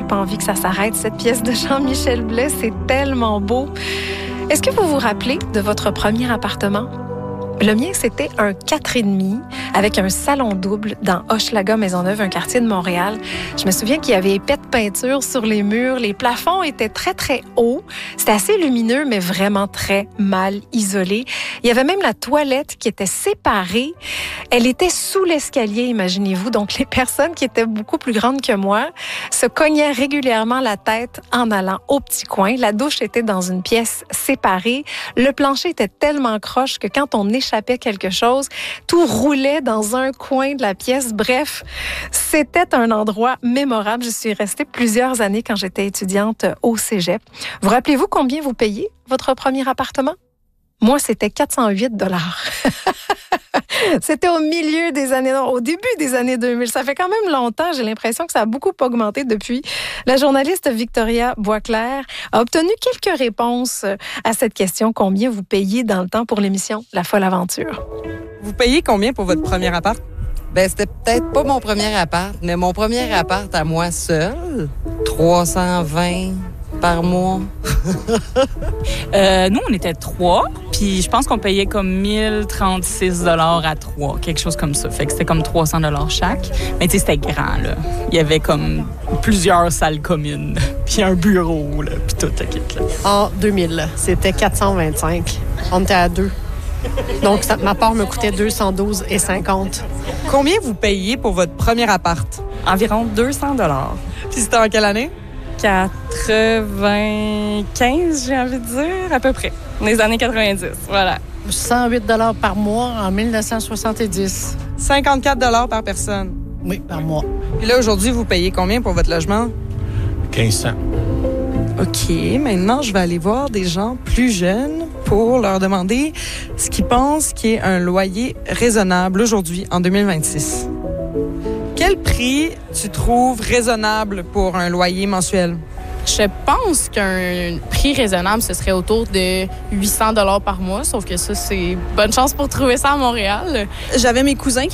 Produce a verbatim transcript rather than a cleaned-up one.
pas envie que ça s'arrête, cette pièce de Jean-Michel Blais. C'est tellement beau. Est-ce que vous vous rappelez de votre premier appartement? Le mien, c'était un quatre et demi avec un salon double dans Hochelaga-Maisonneuve, un quartier de Montréal. Je me souviens qu'il y avait épais de peinture sur les murs. Les plafonds étaient très, très hauts. C'était assez lumineux, mais vraiment très mal isolé. Il y avait même la toilette qui était séparée. Elle était sous l'escalier, imaginez-vous. Donc, les personnes qui étaient beaucoup plus grandes que moi se cognaient régulièrement la tête en allant au petit coin. La douche était dans une pièce séparée. Le plancher était tellement croche que quand on échappait quelque chose, tout roulait dans un coin de la pièce. Bref, c'était un endroit mémorable. Je suis restée plusieurs années quand j'étais étudiante au cégep. Vous rappelez-vous combien vous payez votre premier appartement? Moi, c'était quatre cent huit dollars. C'était au milieu des années, non, au début des années deux mille. Ça fait quand même longtemps. J'ai l'impression que ça a beaucoup augmenté depuis. La journaliste Victoria Boisclair a obtenu quelques réponses à cette question. Combien vous payez dans le temps pour l'émission La Folle Aventure? Vous payez combien pour votre premier appart? Ben, c'était peut-être pas mon premier appart, mais mon premier appart à moi seul, trois cent vingt par mois. euh, nous, on était trois, puis je pense qu'on payait comme mille trente-six dollars à trois, quelque chose comme ça. Fait que c'était comme trois cents dollars chaque. Mais tu sais, c'était grand, là. Il y avait comme plusieurs salles communes, puis un bureau, là, puis tout le kit, là. En deux mille, c'était quatre cent vingt-cinq. On était à deux. Donc, ça, ma part me coûtait deux cent douze et cinquante. Combien vous payez pour votre premier appart? Environ deux cents dollars. Puis c'était en quelle année? quatre-vingt-quinze, j'ai envie de dire, à peu près. Les années quatre-vingt-dix, voilà. cent huit dollars par mois en mille neuf cent soixante-dix. cinquante-quatre dollars par personne. Oui, par mois. Puis là, aujourd'hui, vous payez combien pour votre logement? quinze cents. OK, maintenant, je vais aller voir des gens plus jeunes pour leur demander ce qu'ils pensent qui est un loyer raisonnable aujourd'hui, en deux mille vingt-six. Quel prix tu trouves raisonnable pour un loyer mensuel? Je pense qu'un prix raisonnable, ce serait autour de huit cents dollars par mois, sauf que ça, c'est bonne chance pour trouver ça à Montréal. J'avais mes cousins qui